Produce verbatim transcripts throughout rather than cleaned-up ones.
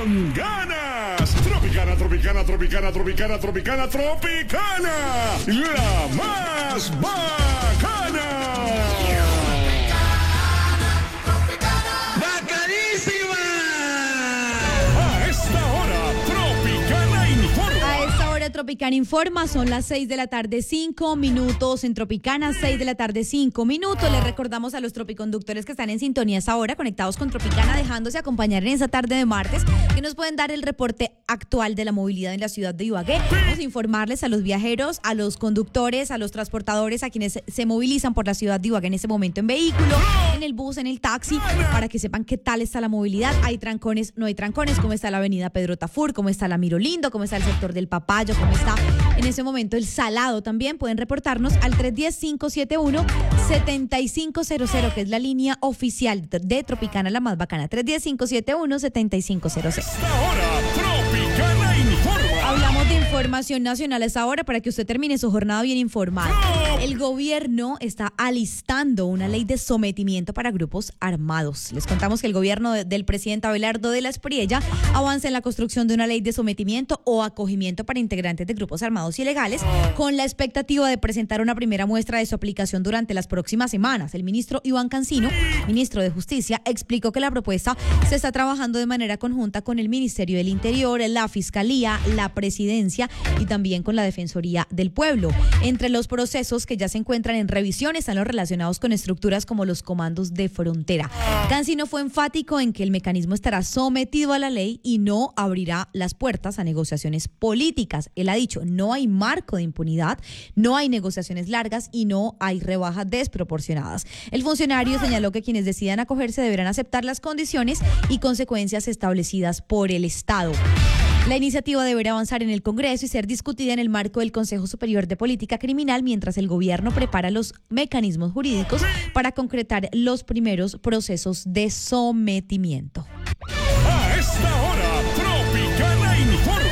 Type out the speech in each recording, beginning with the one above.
con ganas. Tropicana, Tropicana, Tropicana, Tropicana, Tropicana, Tropicana. La más bacana. Tropicana informa, son las seis de la tarde, cinco minutos en Tropicana, seis de la tarde, cinco minutos. Les recordamos a los tropiconductores que están en sintonía hasta ahora, conectados con Tropicana, dejándose acompañar en esa tarde de martes, que nos pueden dar el reporte actual de la movilidad en la ciudad de Ibagué. Vamos a informarles a los viajeros, a los conductores, a los transportadores, a quienes se movilizan por la ciudad de Ibagué en este momento en vehículo, en el bus, en el taxi, para que sepan qué tal está la movilidad. Hay trancones, no hay trancones, cómo está la avenida Pedro Tafur, cómo está la Miro Lindo, cómo está el sector del Papayo, cómo está en ese momento el Salado. También pueden reportarnos al tres uno cero, cinco siete uno, siete cinco cero cero, que es la línea oficial de Tropicana, la más bacana. tres uno cero, cinco siete uno, siete cinco cero cero. Ahora, Tropicana informa. Hablamos de información nacional a esta hora para que usted termine su jornada bien informada. El gobierno está alistando una ley de sometimiento para grupos armados. Les contamos que el gobierno de, del presidente Abelardo de la Espriella avanza en la construcción de una ley de sometimiento o acogimiento para integrantes de grupos armados ilegales, con la expectativa de presentar una primera muestra de su aplicación durante las próximas semanas. El ministro Iván Cancino, ministro de Justicia, explicó que la propuesta se está trabajando de manera conjunta con el Ministerio del Interior, la Fiscalía, la Presidencia y también con la Defensoría del Pueblo. Entre los procesos que ya se encuentran en revisión están los relacionados con estructuras como los comandos de frontera. Cancino fue enfático en que el mecanismo estará sometido a la ley y no abrirá las puertas a negociaciones políticas. Él ha dicho, no hay marco de impunidad, no hay negociaciones largas y no hay rebajas desproporcionadas. El funcionario señaló que quienes decidan acogerse deberán aceptar las condiciones y consecuencias establecidas por el Estado. La iniciativa deberá avanzar en el Congreso y ser discutida en el marco del Consejo Superior de Política Criminal, mientras el gobierno prepara los mecanismos jurídicos para concretar los primeros procesos de sometimiento. A esta hora, Tropicana informa.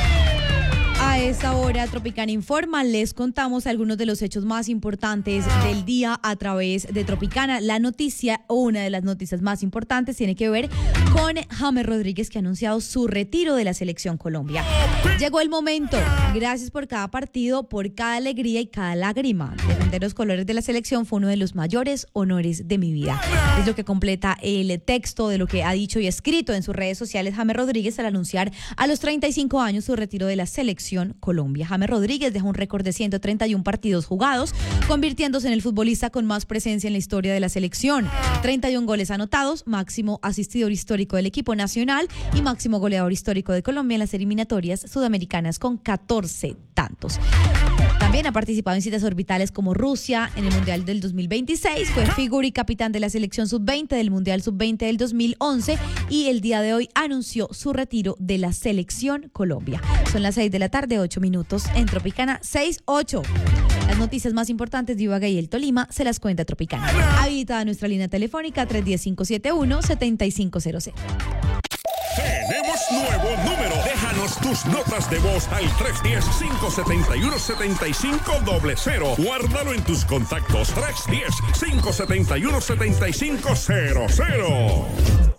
A esta hora, Tropicana informa, les contamos algunos de los hechos más importantes del día a través de Tropicana. La noticia, o una de las noticias más importantes, tiene que ver con James Rodríguez, que ha anunciado su retiro de la Selección Colombia. Llegó el momento. Gracias por cada partido, por cada alegría y cada lágrima. Defender los colores de la selección fue uno de los mayores honores de mi vida. Es lo que completa el texto de lo que ha dicho y escrito en sus redes sociales James Rodríguez al anunciar a los treinta y cinco años su retiro de la Selección Colombia. James Rodríguez dejó un récord de ciento treinta y uno partidos jugados, convirtiéndose en el futbolista con más presencia en la historia de la selección. treinta y uno goles anotados, máximo asistidor histórico del equipo nacional y máximo goleador histórico de Colombia en las eliminatorias sudamericanas con catorce tantos. También ha participado en citas orbitales como Rusia en el Mundial del dos mil veintiséis, fue figura y capitán de la selección sub veinte del Mundial sub veinte del dos mil once y el día de hoy anunció su retiro de la Selección Colombia. Son las seis de la tarde, ocho minutos en Tropicana, seis ocho. Las noticias más importantes de Ibagué y el Tolima se las cuenta Tropicana. Habilitada nuestra línea telefónica tres uno cero, cinco siete uno, siete cinco cero cero. Tenemos nuevo número. Déjanos tus notas de voz al tres uno cero, cinco siete uno, siete cinco cero cero. Guárdalo en tus contactos. tres uno cero, cinco siete uno, siete cinco cero cero.